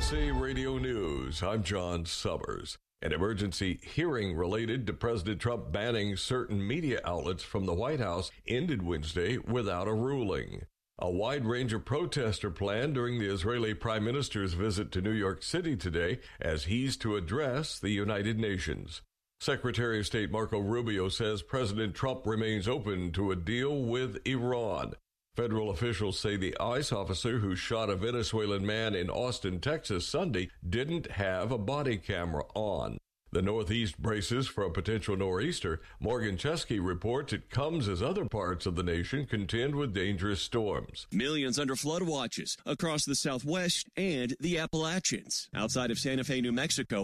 USA Radio News, I'm John Summers. An emergency hearing related to President Trump banning certain media outlets from the White House ended Wednesday without a ruling. A wide range of protests are planned during the Israeli Prime Minister's visit to New York City today as he's to address the United Nations. Secretary of State Marco Rubio says President Trump remains open to a deal with Iran. Federal officials say the ICE officer who shot a Venezuelan man in Austin, Texas Sunday didn't have a body camera on. The Northeast braces for a potential nor'easter. Morgan Chesky reports it comes as other parts of the nation contend with dangerous storms. Millions under flood watches across the Southwest and the Appalachians. Outside of Santa Fe, New Mexico,